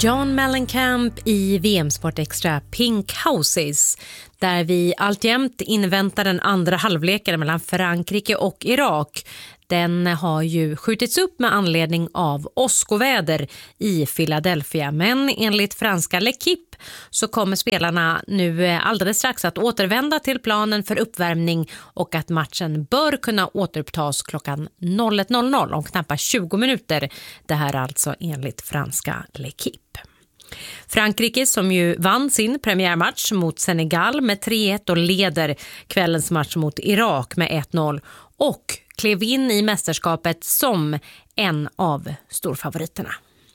John Mellencamp i VM-sport extra Pink Houses, där vi alltjämt inväntar den andra halvleken mellan Frankrike och Irak. Den har ju skjutits upp med anledning av åskoväder i Philadelphia. Men enligt franska L'Equipe så kommer spelarna nu alldeles strax att återvända till planen för uppvärmning och att matchen bör kunna återupptas klockan 01.00 om knappt 20 minuter. Det här alltså enligt franska L'Equipe. Frankrike, som ju vann sin premiärmatch mot Senegal med 3-1 och leder kvällens match mot Irak med 1-0 och klev in i mästerskapet som en av storfavoriterna.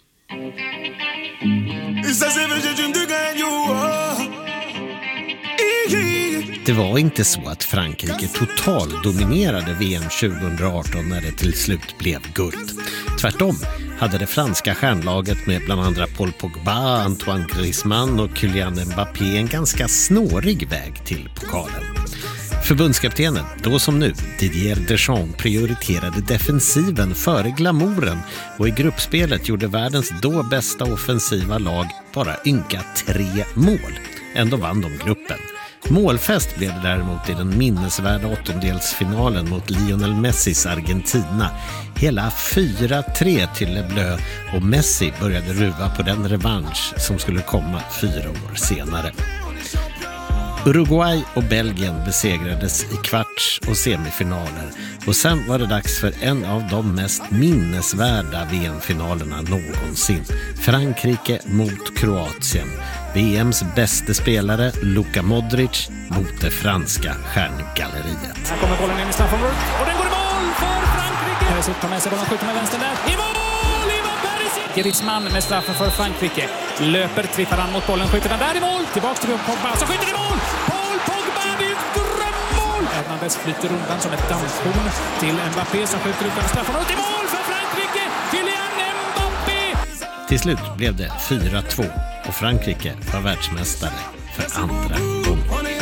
Det var inte så att Frankrike totalt dominerade VM 2018 när det till slut blev guld. Tvärtom hade det franska stjärnlaget med bland andra Paul Pogba, Antoine Griezmann och Kylian Mbappé en ganska snårig väg till pokalen. Förbundskaptenen, då som nu, Didier Deschamps, prioriterade defensiven före glamouren och i gruppspelet gjorde världens då bästa offensiva lag bara ynka 3 mål. Ändå vann de gruppen. Målfest blev det däremot i den minnesvärda åttondelsfinalen mot Lionel Messis Argentina. Hela 4-3 till Le Bleu och Messi började ruva på den revansch som skulle komma 4 år senare. Uruguay och Belgien besegrades i kvarts- och semifinaler och sen var det dags för en av de mest minnesvärda VM-finalerna någonsin. Frankrike mot Kroatien. VMs bästa spelare Luka Modric mot det franska stjärngalleriet. Här kommer bollen in i straffområdet och den går i mål för Frankrike. Perisic tar med sig bollen, skjuter med vänster där. I mål! Ivan Perisic! Griezmann med straffen för Frankrike. Löper, trippar han mot bollen, skjuter den där i mål. Tillbaks till Pogba, så skjuter i mål! Paul Pogba, det är ett drömmål! Hernandez flyter undan som ett dammstorn till Mbappé som skjuter ut den straffområdet. I mål för Frankrike! Kylian Mbappé! Till slut blev det 4-2 och Frankrike var världsmästare för andra gången.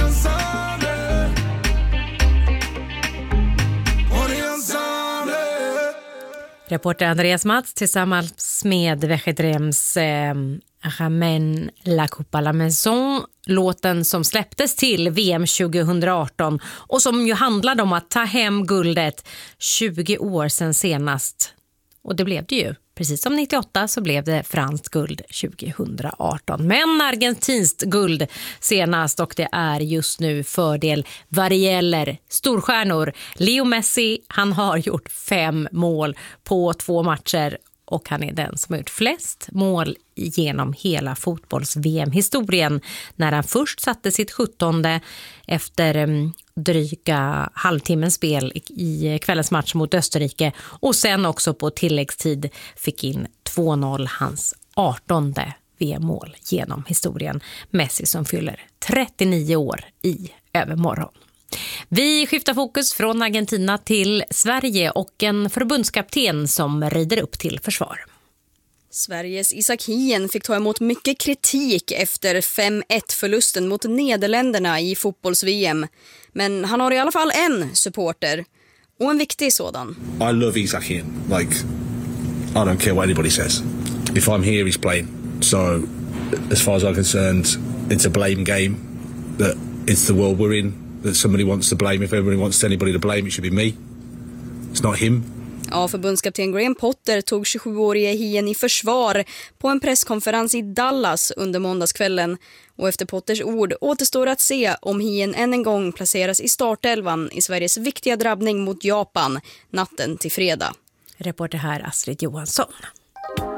Reporter Andreas Mats tillsammans med Vechedrems Ramène la coupe à la maison, låten som släpptes till VM 2018 och som ju handlade om att ta hem guldet 20 år sedan senast. Och det blev det ju. Precis som 98 så blev det franskt guld 2018. Men argentinskt guld senast, och det är just nu fördel vad det gäller storstjärnor. Leo Messi, han har gjort 5 mål på 2 matcher och han är den som har gjort flest mål genom hela fotbolls-VM-historien när han först satte sitt 17:e efter dryga halvtimmens spel i kvällens match mot Österrike och sen också på tilläggstid fick in 2-0 hans 18:e VM-mål genom historien. Messi som fyller 39 år i övermorgon. Vi skiftar fokus från Argentina till Sverige och en förbundskapten som rider upp till försvar. Sveriges Isak Hien fick ta emot mycket kritik efter 5-1-förlusten mot Nederländerna i fotbolls-VM. Men han har i alla fall en supporter, och en viktig sådan. I love Isak Hien. Like, I don't care what anybody says. If I'm here, he's playing. So, as far as I'm concerned, it's a blame game. That it's the world we're in. That somebody wants to blame. If everybody wants anybody to blame, it should be me. It's not him. Ja, förbundskapten Graham Potter tog 27-årige Hien i försvar på en presskonferens i Dallas under måndagskvällen. Och efter Potters ord återstår att se om Hien än en gång placeras i startelvan i Sveriges viktiga drabbning mot Japan natten till fredag. Reporter här Astrid Johansson.